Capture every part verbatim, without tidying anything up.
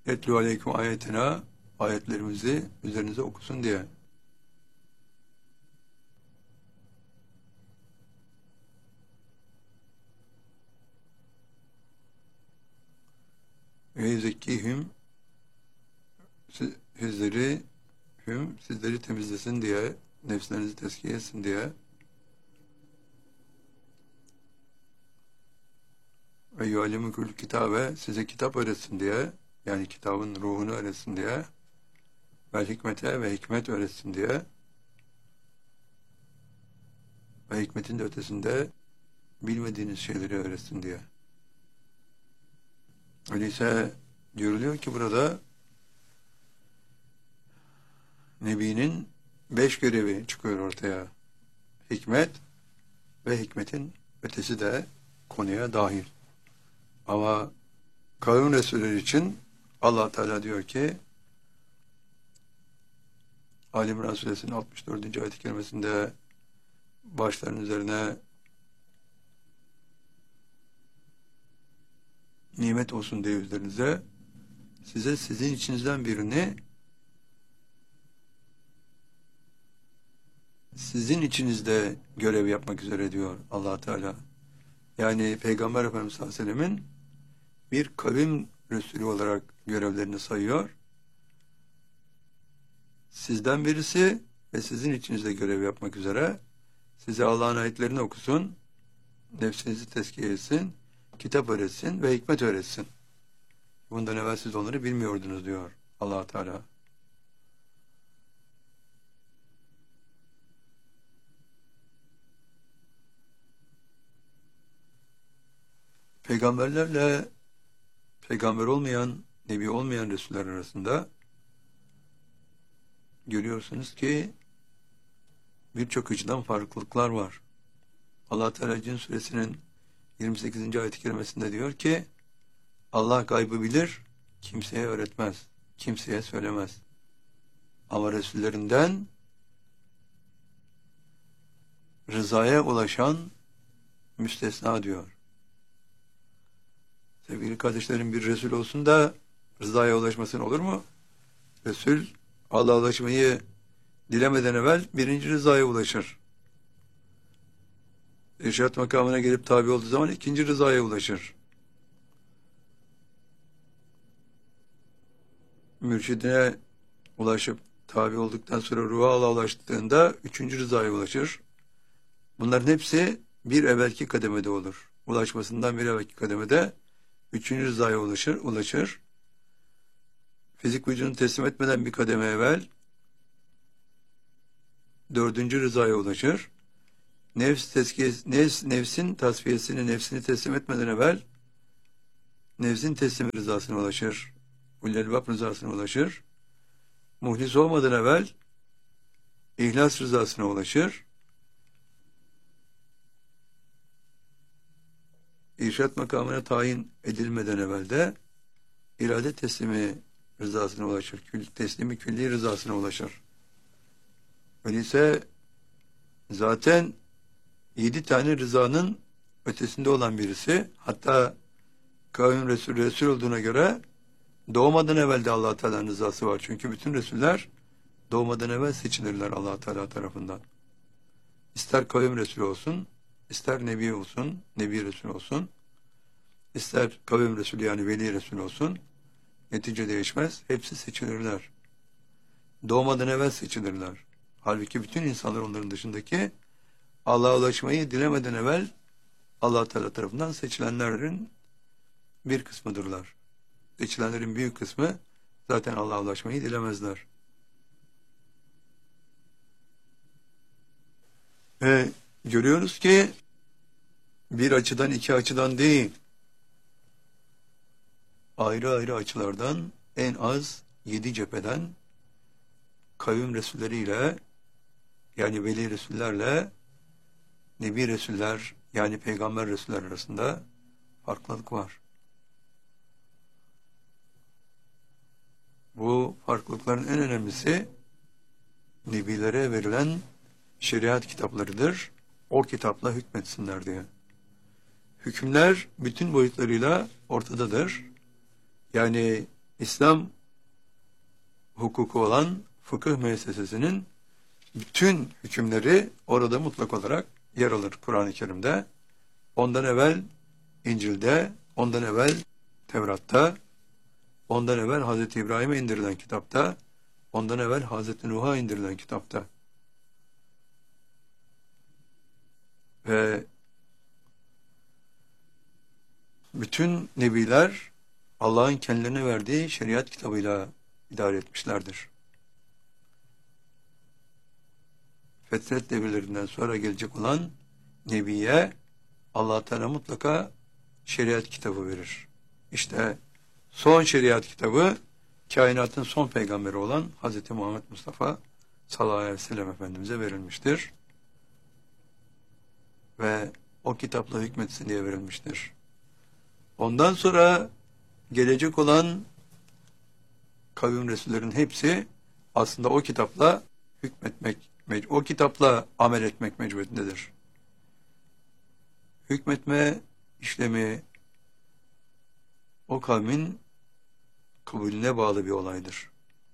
Etlu aleyküm ayetina, ayetlerimizi üzerinize okusun diye. Ve yüzekkihim, sizleri hüm sizleri temizlesin diye, nefslerinizi tezkiye etsin diye. Ve yuallimukul kitabe, size kitap öğretsin diye, yani kitabın ruhunu öğretsin diye, ve hikmete ve hikmet öğretsin diye, ve hikmetin de ötesinde bilmediğiniz şeyleri öğretsin diye. Öyleyse diyoruluyor ki burada Nebi'nin beş görevi çıkıyor ortaya. Hikmet ve hikmetin ötesi de konuya dahil. Ama kavim Resulleri için Allah Teala diyor ki Ali İmran Suresinin altmış dördüncü ayet-i kerimesinde başların üzerine nimet olsun diye üzerinize size sizin içinizden birini sizin içinizde görev yapmak üzere diyor Allah Teala. Yani Peygamber Efendimiz sallallahu aleyhi ve sellemin bir kavim Resulü olarak görevlerini sayıyor. Sizden birisi ve sizin içinizde görev yapmak üzere size Allah'ın ayetlerini okusun, nefsinizi tezkiye etsin, kitap öğretsin ve hikmet öğretsin. Bundan evvel siz onları bilmiyordunuz diyor Allah Teala. Peygamberlerle peygamber olmayan, nebi olmayan Resuller arasında görüyorsunuz ki birçok açıdan farklılıklar var. Allah Teala Cin Suresinin yirmi sekizinci ayet-i kerimesinde diyor ki Allah gaybı bilir, kimseye öğretmez, kimseye söylemez. Ama Resullerinden rızaya ulaşan müstesna diyor. Sevgili kardeşlerim, bir Resul olsun da rızaya ulaşmasın olur mu? Resul Allah'a ulaşmayı dilemeden evvel birinci rızaya ulaşır. İrşad makamına gelip tabi olduğu zaman ikinci rızaya ulaşır. Mürşidine ulaşıp tabi olduktan sonra ruha Allah'a ulaştığında üçüncü rızaya ulaşır. Bunların hepsi bir evvelki kademede olur. Ulaşmasından bir evvelki kademede üçüncü rızaya ulaşır, ulaşır. Fizik vücudunu teslim etmeden bir kademe evvel dördüncü rızaya ulaşır. Nefs tezkiyesi, nefs, nefsin tasfiyesini, nefsini teslim etmeden evvel nefsin teslim rızasına ulaşır. Ulul-Elbab rızasına ulaşır. Muhlis olmadan evvel ihlas rızasına ulaşır. İrşad makamına tayin edilmeden evvel de irade teslimi rızasına ulaşır. Kül, teslimi külli rızasına ulaşır. Öyleyse zaten yedi tane rızanın ötesinde olan birisi, hatta kavim Resul, Resul olduğuna göre doğmadan evvel de Allah Teala'nın rızası var. Çünkü bütün Resuller doğmadan evvel seçilirler Allah Teala tarafından. İster kavim Resul olsun, ister Nebi olsun, Nebi Resul olsun, ister kavim Resul yani Veli Resul olsun, netice değişmez, hepsi seçilirler. Doğmadan evvel seçilirler. Halbuki bütün insanlar onların dışındaki Allah'a ulaşmayı dilemeden evvel Allah Teala tarafından seçilenlerin bir kısmıdırlar. Seçilenlerin büyük kısmı zaten Allah'a ulaşmayı dilemezler. Ve görüyoruz ki bir açıdan, iki açıdan değil, ayrı ayrı açılardan en az yedi cepheden kavim Resulleriyle, yani Veli Resullerle Nebi Resuller, yani Peygamber Resuller arasında farklılık var. Bu farklılıkların en önemlisi Nebilere verilen şeriat kitaplarıdır. O kitapla hükmetsinler diye. Hükümler bütün boyutlarıyla ortadadır. Yani İslam hukuku olan fıkıh müessesesinin bütün hükümleri orada mutlak olarak yer alır Kur'an-ı Kerim'de. Ondan evvel İncil'de, ondan evvel Tevrat'ta, ondan evvel Hazreti İbrahim'e indirilen kitapta, ondan evvel Hazreti Nuh'a indirilen kitapta. Ve bütün nebiler Allah'ın kendilerine verdiği şeriat kitabıyla idare etmişlerdir. Fetret devirlerinden sonra gelecek olan nebiye Allah Teala mutlaka şeriat kitabı verir. İşte son şeriat kitabı kainatın son peygamberi olan Hazreti Muhammed Mustafa sallallahu aleyhi ve sellem Efendimiz'e verilmiştir. Ve o kitapla hükmetsin diye verilmiştir. Ondan sonra gelecek olan kavim Resullerin hepsi aslında o kitapla hükmetmek, o kitapla amel etmek mecburiyetindedir. Hükmetme işlemi o kavmin kabulüne bağlı bir olaydır.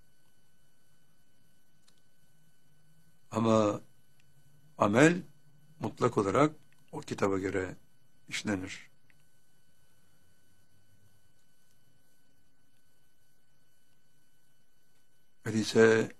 Ama amel mutlak olarak o kitaba göre işlenir. Öyleyse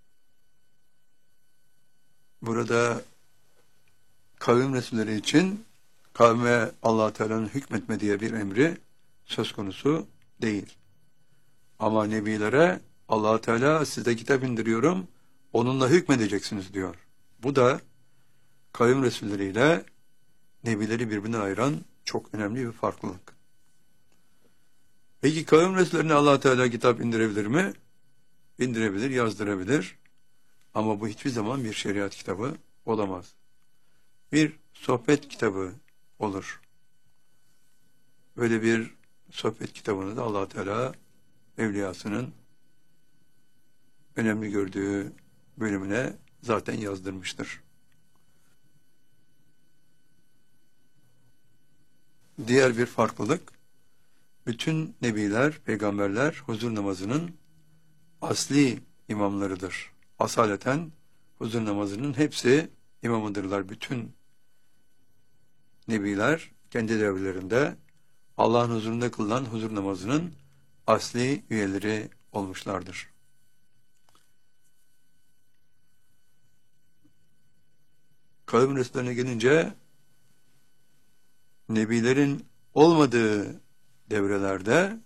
burada kavim Resulleri için kavme Allah Teala'nın hükmetme diye bir emri söz konusu değil. Ama nebilere Allah Teala size kitap indiriyorum, onunla hükmedeceksiniz diyor. Bu da kavim Resulleriyle nebileri birbirine ayıran çok önemli bir farklılık. Peki kavim Resullerine Allah Teala kitap indirebilir mi? İndirebilir, yazdırabilir. Ama bu hiçbir zaman bir şeriat kitabı olamaz. Bir sohbet kitabı olur. Böyle bir sohbet kitabını da Allah Teala evliyasının önemli gördüğü bölümüne zaten yazdırmıştır. Diğer bir farklılık, bütün nebiler, peygamberler huzur namazının asli imamlarıdır. Asaleten huzur namazının hepsi imamıdırlar. Bütün nebiler kendi devrelerinde Allah'ın huzurunda kılınan huzur namazının asli üyeleri olmuşlardır. Kavim Resullerine gelince nebilerin olmadığı devrelerde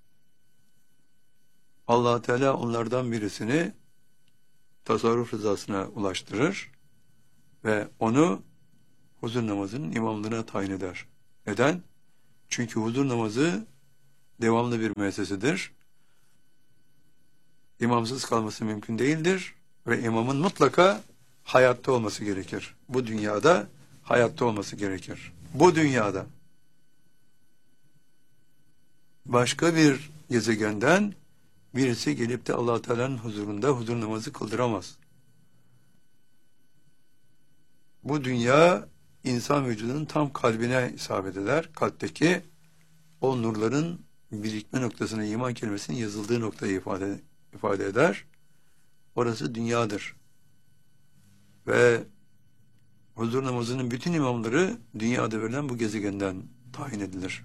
Allah Teala onlardan birisini tasarruf rızasına ulaştırır ve onu huzur namazının imamlığına tayin eder. Neden? Çünkü huzur namazı devamlı bir müessesedir. İmamsız kalması mümkün değildir ve imamın mutlaka hayatta olması gerekir. Bu dünyada hayatta olması gerekir. Bu dünyada. Başka bir gezegenden birisi gelip de Allah Teala'nın huzurunda huzur namazı kıldıramaz. Bu dünya insan vücudunun tam kalbine isabet eder. Kalpteki o nurların birikme noktasına iman kelimesinin yazıldığı noktayı ifade, ifade eder. Orası dünyadır. Ve huzur namazının bütün imamları dünyada verilen bu gezegenden tayin edilir.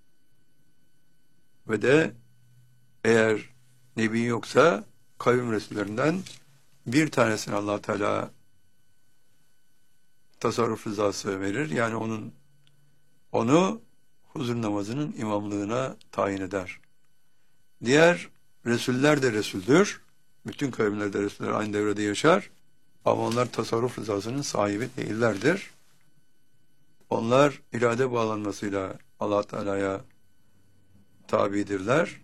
Ve de eğer nebi yoksa kavim Resullerinden bir tanesine Allah Teala tasarruf rızası verir. Yani onun onu huzur namazının imamlığına tayin eder. Diğer Resuller de Resuldür. Bütün kavimler de Resuller aynı devrede yaşar. Ama onlar tasarruf rızasının sahibi değillerdir. Onlar irade bağlanmasıyla Allah Teala'ya tabidirler.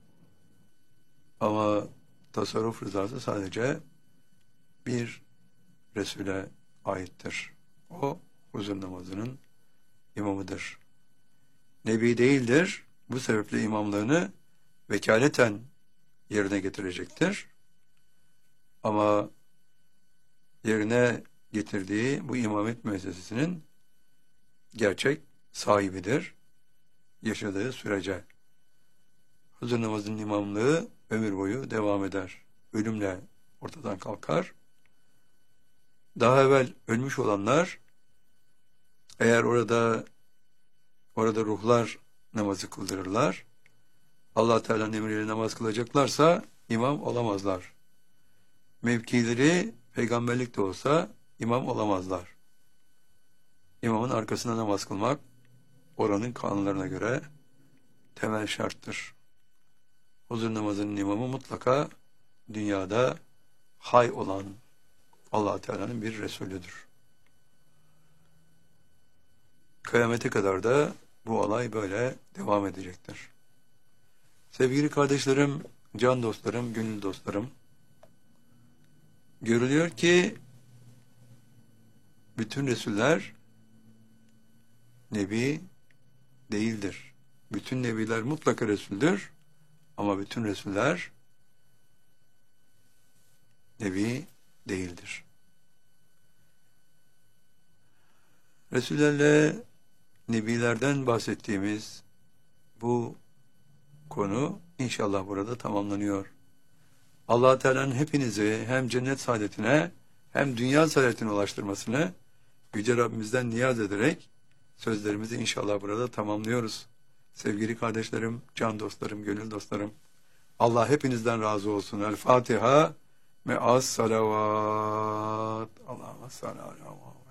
Ama tasarruf rızası sadece bir Resul'e aittir. O huzur namazının imamıdır. Nebi değildir. Bu sebeple imamlığını vekaleten yerine getirecektir. Ama yerine getirdiği bu imamet müessesesinin gerçek sahibidir. Yaşadığı sürece. huzur namazının imamlığı ömür boyu devam eder. Ölümle ortadan kalkar. Daha evvel ölmüş olanlar, eğer orada orada ruhlar namazı kıldırırlar, Allah Teala'nın emriyle namaz kılacaklarsa imam olamazlar. Mevkileri peygamberlik de olsa imam olamazlar. İmamın arkasında namaz kılmak oranın kanunlarına göre temel şarttır. Huzur namazının imamı mutlaka dünyada hay olan Allah Teala'nın bir Resulüdür. Kıyamete kadar da bu olay böyle devam edecektir. Sevgili kardeşlerim, can dostlarım, gönül dostlarım, görülüyor ki bütün Resuller Nebi değildir. Bütün Nebiler mutlaka Resul'dür ama bütün Resuller Nebi değildir. Resullerle Nebilerden bahsettiğimiz bu konu inşallah burada tamamlanıyor. Allah Teala'nın hepinizi hem cennet saadetine hem dünya saadetine ulaştırmasını Yüce Rabbimizden niyaz ederek sözlerimizi inşallah burada tamamlıyoruz. Sevgili kardeşlerim, can dostlarım, gönül dostlarım, Allah hepinizden razı olsun. El Fatiha me'as salavat. Allahümme salli ala